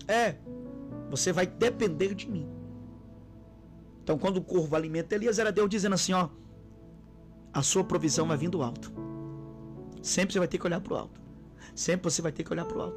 Você vai depender de mim. Então, quando o corvo alimenta Elias, era Deus dizendo assim, ó, a sua provisão vai vir do alto. Sempre você vai ter que olhar para o alto. Sempre você vai ter que olhar para o alto.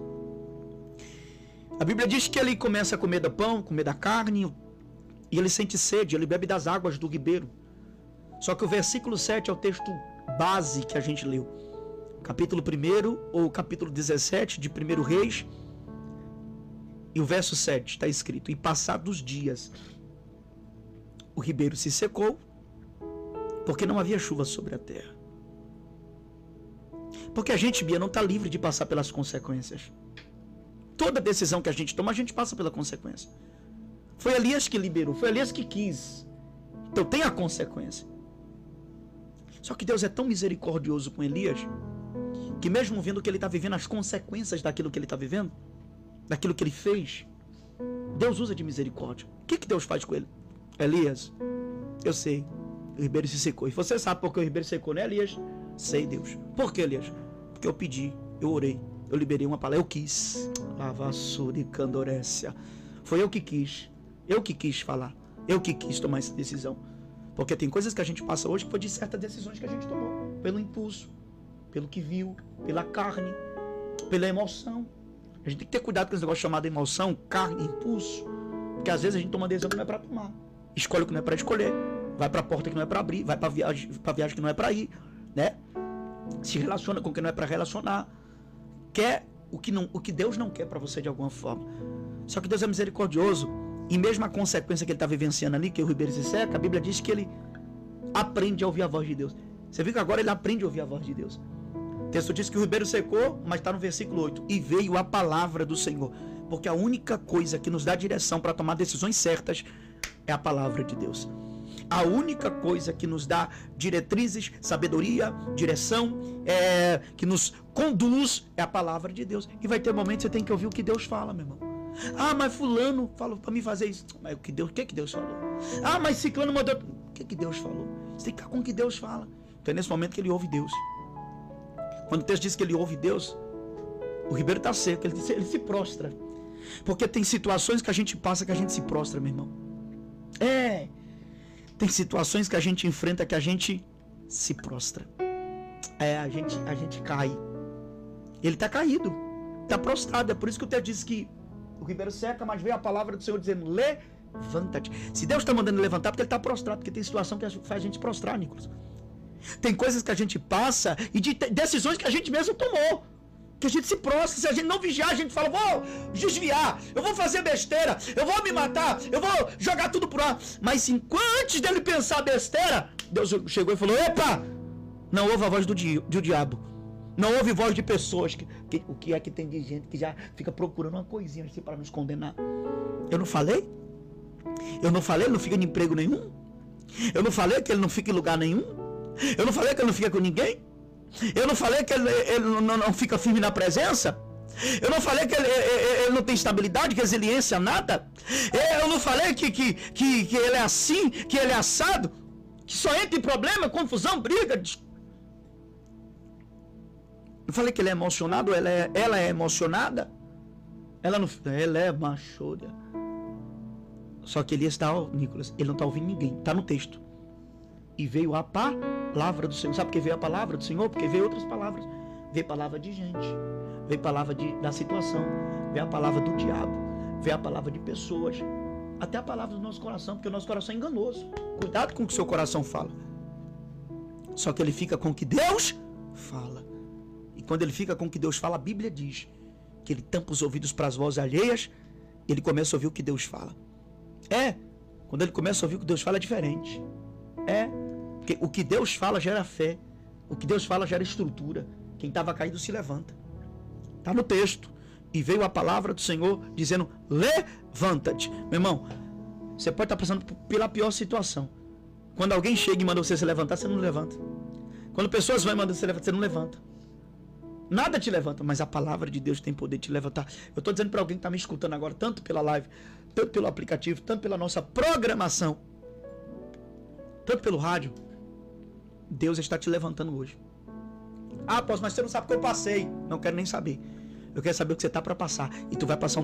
A Bíblia diz que ele começa a comer do pão, comer da carne, e ele sente sede, ele bebe das águas do ribeiro. Só que o versículo 7 é o texto base que a gente leu. Capítulo 1 ou capítulo 17 de 1 Reis. E o verso 7 está escrito: e passados dias, o ribeiro se secou, porque não havia chuva sobre a terra. Porque a gente, Bia, não está livre de passar pelas consequências. Toda decisão que a gente toma, a gente passa pela consequência. Foi Elias que liberou, foi Elias que quis. Então tem a consequência. Só que Deus é tão misericordioso com Elias, que mesmo vendo que ele está vivendo as consequências daquilo que ele está vivendo, daquilo que ele fez, Deus usa de misericórdia. O que Deus faz com ele? Elias, eu sei, o ribeiro se secou. E você sabe por que o ribeiro secou, né, Elias? Sei, Deus. Por que, Elias? Porque eu pedi, eu orei, eu liberei uma palavra, eu quis. Lavassura e candorécia. Foi eu que quis falar, eu que quis tomar essa decisão. Porque tem coisas que a gente passa hoje que foi de certas decisões que a gente tomou, pelo impulso, pelo que viu, pela carne, pela emoção. A gente tem que ter cuidado com esse negócio chamado emoção, carne, impulso. Porque às vezes a gente toma decisão que não é para tomar, escolhe o que não é para escolher, vai para a porta que não é para abrir, vai para viagem que não é para ir, né? Se relaciona com o que não é para relacionar, quer o que Deus não quer para você de alguma forma. Só que Deus é misericordioso, e mesmo a consequência que ele está vivenciando ali, que o ribeiro se seca, a Bíblia diz que ele aprende a ouvir a voz de Deus. Você viu que agora ele aprende a ouvir a voz de Deus. O texto diz que o ribeiro secou, mas está no versículo 8. E veio a palavra do Senhor. Porque a única coisa que nos dá direção para tomar decisões certas é a palavra de Deus. A única coisa que nos dá diretrizes, sabedoria, direção, que nos conduz é a palavra de Deus. E vai ter momentos que você tem que ouvir o que Deus fala, meu irmão. Ah, mas fulano falou para mim fazer isso. Mas o que Deus falou? Ah, mas ciclano mandou. O que Deus falou? Você tem que ficar com o que Deus fala. Então é nesse momento que ele ouve Deus. Quando o texto diz que ele ouve Deus, o ribeiro está seco, ele se prostra. Porque tem situações que a gente passa que a gente se prostra, meu irmão. Tem situações que a gente enfrenta que a gente se prostra. A gente cai. Ele está caído, está prostrado. É por isso que o texto diz que o ribeiro seca, mas veio a palavra do Senhor dizendo: levanta-te. Se Deus está mandando levantar, porque ele está prostrado. Porque tem situação que faz a gente prostrar, Nicolas. Tem coisas que a gente passa e de decisões que a gente mesmo tomou, que a gente se prostra. Se a gente não vigiar, a gente fala: vou desviar, eu vou fazer besteira, eu vou me matar, eu vou jogar tudo por ar. Mas antes dele pensar besteira, Deus chegou e falou: epa, não ouve a voz do diabo. Não ouve voz de pessoas. O que é que tem de gente que já fica procurando uma coisinha assim para nos condenar? Eu não falei? Ele não fica em emprego nenhum? Eu não falei que ele não fica em lugar nenhum? Eu não falei que ele não fica com ninguém? Eu não falei que ele não fica firme na presença? Eu não falei que ele não tem estabilidade, resiliência, nada? Eu não falei que ele é assim, que ele é assado? Que só entra em problema, confusão, briga? Eu falei que ele é emocionado, ela é emocionada? Ela é machorha. Só que Elias está, Nicolas, ele não está ouvindo ninguém. Está no texto. E veio a palavra do Senhor. Sabe por que veio a palavra do Senhor? Porque veio outras palavras. Veio palavra de gente. Veio palavra da situação. Veio a palavra do diabo. Veio a palavra de pessoas. Até a palavra do nosso coração, porque o nosso coração é enganoso. Cuidado com o que o seu coração fala. Só que ele fica com o que Deus fala. E quando ele fica com o que Deus fala, a Bíblia diz que ele tampa os ouvidos para as vozes alheias e ele começa a ouvir o que Deus fala. Quando ele começa a ouvir o que Deus fala é diferente. Porque o que Deus fala gera fé. O que Deus fala gera estrutura. Quem estava caído se levanta. Está no texto. E veio a palavra do Senhor dizendo: levanta-te. Meu irmão, você pode estar passando pela pior situação. Quando alguém chega e manda você se levantar, você não levanta. Quando pessoas vão e mandam você levantar, você não levanta. Nada te levanta, mas a palavra de Deus tem poder de te levantar. Eu estou dizendo para alguém que está me escutando agora, tanto pela live, tanto pelo aplicativo, tanto pela nossa programação, tanto pelo rádio, Deus está te levantando hoje. Ah, apóstolo, mas você não sabe o que eu passei. Não quero nem saber. Eu quero saber o que você está para passar. E tu vai passar